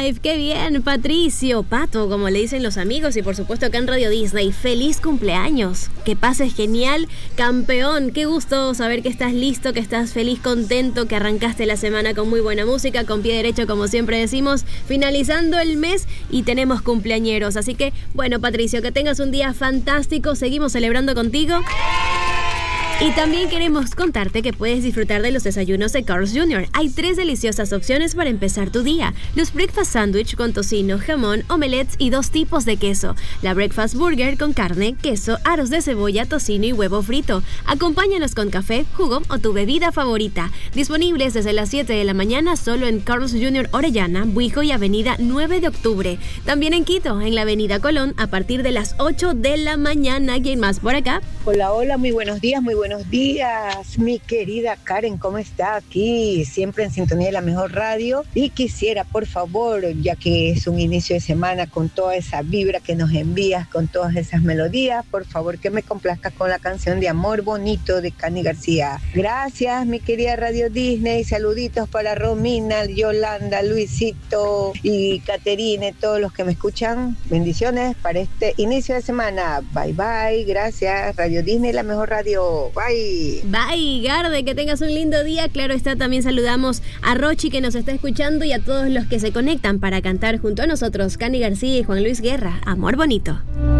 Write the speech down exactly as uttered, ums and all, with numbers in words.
Live. ¡Qué bien, Patricio! Pato, como le dicen los amigos, y por supuesto acá en Radio Disney. ¡Feliz cumpleaños! Que pases genial, campeón. Qué gusto saber que estás listo, que estás feliz, contento, que arrancaste la semana con muy buena música, con pie derecho, como siempre decimos, finalizando el mes y tenemos cumpleañeros. Así que, bueno, Patricio, que tengas un día fantástico. Seguimos celebrando contigo. Y también queremos contarte que puedes disfrutar de los desayunos de Carl's junior Hay tres deliciosas opciones para empezar tu día. Los Breakfast Sandwich con tocino, jamón, omelets y dos tipos de queso. La Breakfast Burger con carne, queso, aros de cebolla, tocino y huevo frito. Acompáñanos con café, jugo o tu bebida favorita. Disponibles desde las siete de la mañana solo en Carl's junior Orellana, Buijo y Avenida nueve de octubre. También en Quito, en la Avenida Colón, a partir de las ocho de la mañana. ¿Quién más por acá? Hola, hola, muy buenos días, muy buenos días, mi querida Karen, ¿cómo está? Aquí, siempre en sintonía de la mejor radio. Y quisiera, por favor, ya que es un inicio de semana con toda esa vibra que nos envías, con todas esas melodías, por favor que me complazcas con la canción de Amor Bonito de Cani García. Gracias, mi querida Radio Disney. Saluditos para Romina, Yolanda, Luisito y Caterine, todos los que me escuchan. Bendiciones para este inicio de semana. Bye, bye. Gracias, Radio Disney, la mejor radio. Bye. Bye, Garde, que tengas un lindo día. Claro está, también saludamos a Rochi que nos está escuchando y a todos los que se conectan para cantar junto a nosotros, Cani García y Juan Luis Guerra, Amor Bonito.